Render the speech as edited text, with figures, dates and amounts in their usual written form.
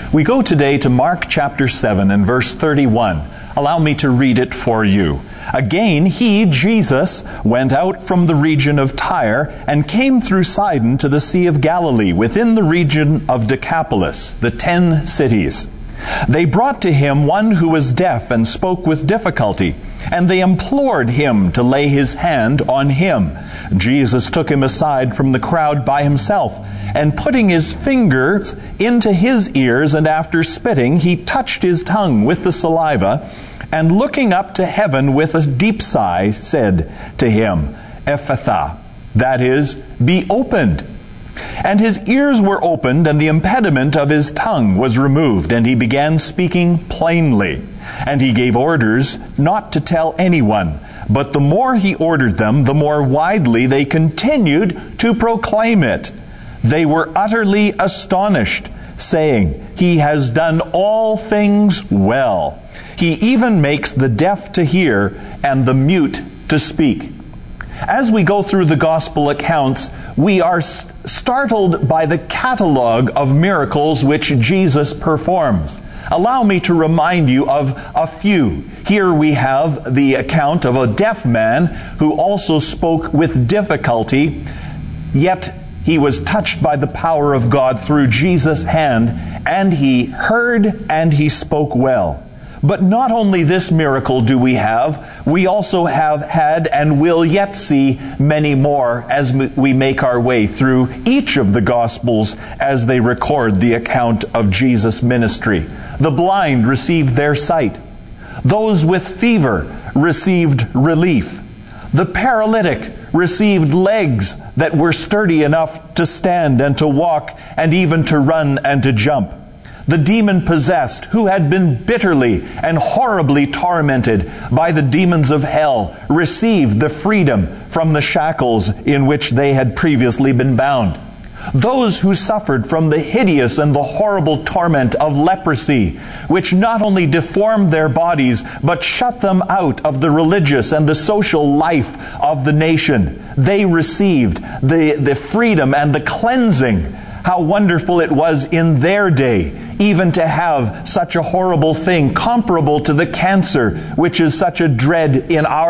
We go today to Mark chapter 7 and verse 31. Allow me to read it for you. Again, he, Jesus, went out from the region of Tyre and came through Sidon to the Sea of Galilee, within the region of Decapolis, the 10 cities. They brought to him one who was deaf and spoke with difficulty, and they implored him to lay his hand on him. Jesus took him aside from the crowd by himself, and putting his fingers into his ears, and after spitting, he touched his tongue with the saliva, and looking up to heaven with a deep sigh, said to him, Ephphatha, that is, be opened. And his ears were opened, and the impediment of his tongue was removed, and he began speaking plainly. And he gave orders not to tell anyone. But the more he ordered them, the more widely they continued to proclaim it. They were utterly astonished, saying, He has done all things well. He even makes the deaf to hear and the mute to speak. As we go through the gospel accounts, we are startled by the catalog of miracles which Jesus performs. Allow me to remind you of a few. Here we have the account of a deaf man who also spoke with difficulty, yet he was touched by the power of God through Jesus' hand, and he heard and he spoke well. But not only this miracle do we also have had and will yet see many more as we make our way through each of the Gospels as they record the account of Jesus' ministry. The blind received their sight. Those with fever received relief. The paralytic received legs that were sturdy enough to stand and to walk and even to run and to jump. The demon-possessed, who had been bitterly and horribly tormented by the demons of hell, received the freedom from the shackles in which they had previously been bound. Those who suffered from the hideous and the horrible torment of leprosy, which not only deformed their bodies, but shut them out of the religious and the social life of the nation, they received the freedom and the cleansing. How wonderful it was in their day even to have such a horrible thing comparable to the cancer, which is such a dread in our